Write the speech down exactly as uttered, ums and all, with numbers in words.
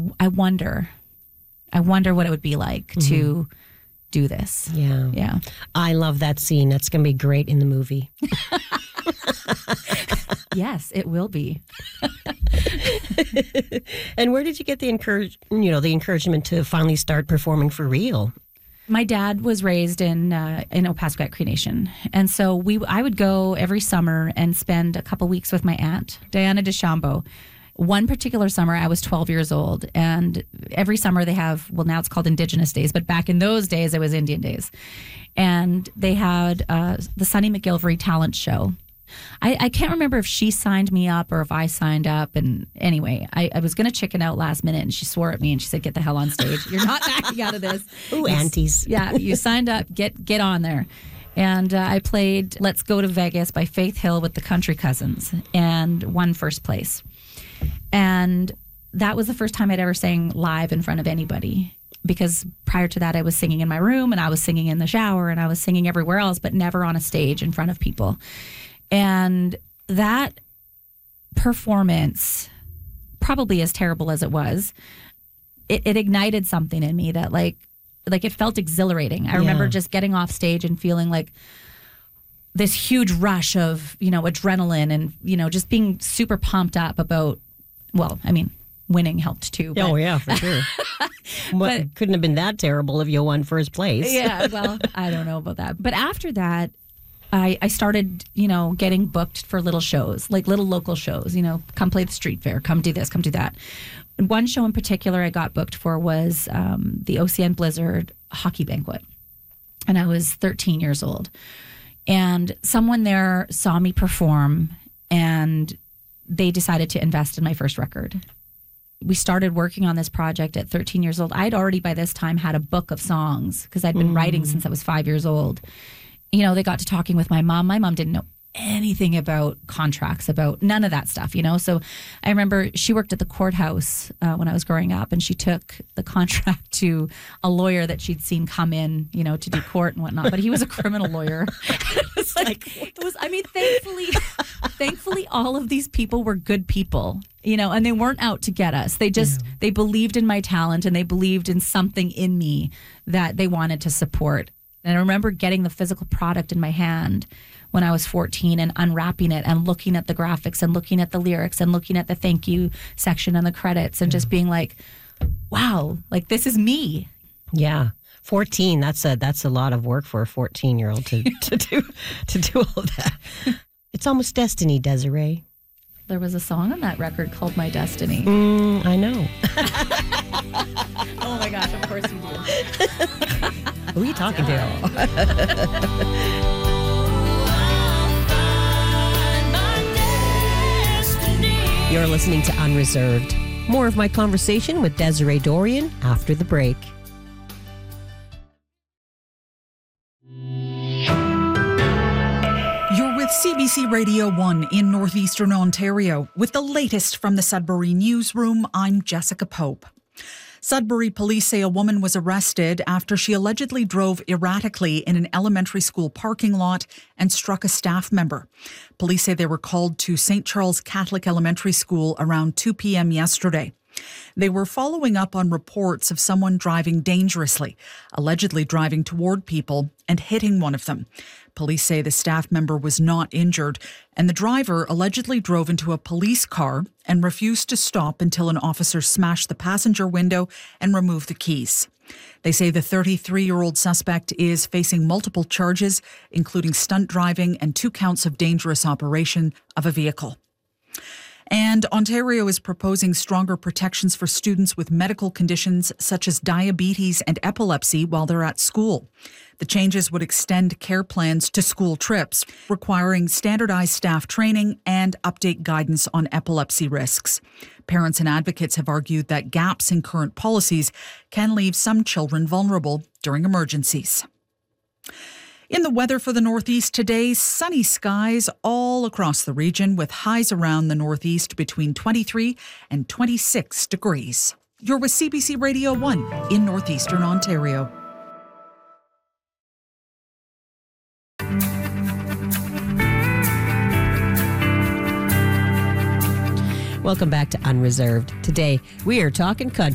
I wonder, I wonder what it would be like mm-hmm. to do this. Yeah. Yeah. I love that scene. That's going to be great in the movie. Yes, it will be. And where did you get the encourage, you know, the encouragement to finally start performing for real? My dad was raised in uh, in Opaskwayak Cree Nation, and so we I would go every summer and spend a couple weeks with my aunt, Diana DeChambeau. One particular summer, I was twelve years old, and every summer they have, well, now it's called Indigenous Days, but back in those days, it was Indian Days. And they had uh, the Sunny McGilvery talent show. I, I can't remember if she signed me up or if I signed up. And anyway, I, I was going to chicken out last minute, and she swore at me and she said, "Get the hell on stage. You're not backing out of this." Ooh, aunties. Yeah, you signed up. Get get on there. And uh, I played Let's Go to Vegas by Faith Hill with the Country Cousins and won first place. And that was the first time I'd ever sang live in front of anybody, because prior to that I was singing in my room and I was singing in the shower and I was singing everywhere else, but never on a stage in front of people. And that performance, probably as terrible as it was, it, it ignited something in me that like, like it felt exhilarating. I yeah. remember just getting off stage and feeling like this huge rush of, you know, adrenaline and, you know, just being super pumped up about, well, I mean, winning helped too. But. Oh, yeah, for sure. But it couldn't have been that terrible if you won first place. Yeah, well, I don't know about that. But after that, I, I started, you know, getting booked for little shows, like little local shows, you know, come play the street fair, come do this, come do that. One show in particular I got booked for was um, the O C N Blizzard hockey banquet. And I was thirteen years old. And someone there saw me perform and they decided to invest in my first record. We started working on this project at thirteen years old. I'd already by this time had a book of songs because I'd been mm. writing since I was five years old. You know, they got to talking with my mom. My mom didn't know anything about contracts, about none of that stuff, you know. So I remember she worked at the courthouse uh, when I was growing up, and she took the contract to a lawyer that she'd seen come in, you know, to do court and whatnot. But he was a criminal lawyer. It was like, it was, I mean, thankfully, thankfully, all of these people were good people, you know, and they weren't out to get us. They just, yeah. they believed in my talent and they believed in something in me that they wanted to support. And I remember getting the physical product in my hand when I was fourteen and unwrapping it and looking at the graphics and looking at the lyrics and looking at the thank you section and the credits and just being like, wow, like this is me. Yeah. fourteen, that's a that's a lot of work for a fourteen-year-old to, to do to do all that. It's almost destiny, Desiree. There was a song on that record called My Destiny. Mm, I know. Oh my gosh, of course you do. Who are you talking to? You're listening to Unreserved. More of my conversation with Desiree Dorian after the break. You're with C B C Radio one in Northeastern Ontario. With the latest from the Sudbury Newsroom, I'm Jessica Pope. Sudbury police say a woman was arrested after she allegedly drove erratically in an elementary school parking lot and struck a staff member. Police say they were called to Saint Charles Catholic Elementary School around two p.m. yesterday. They were following up on reports of someone driving dangerously, allegedly driving toward people and hitting one of them. Police say the staff member was not injured, and the driver allegedly drove into a police car and refused to stop until an officer smashed the passenger window and removed the keys. They say the thirty-three-year-old suspect is facing multiple charges, including stunt driving and two counts of dangerous operation of a vehicle. And Ontario is proposing stronger protections for students with medical conditions such as diabetes and epilepsy while they're at school. The changes would extend care plans to school trips, requiring standardized staff training and update guidance on epilepsy risks. Parents and advocates have argued that gaps in current policies can leave some children vulnerable during emergencies. In the weather for the Northeast today, sunny skies all across the region with highs around the Northeast between twenty-three and twenty-six degrees. You're with C B C Radio one in Northeastern Ontario. Welcome back to Unreserved. Today, we are talking country.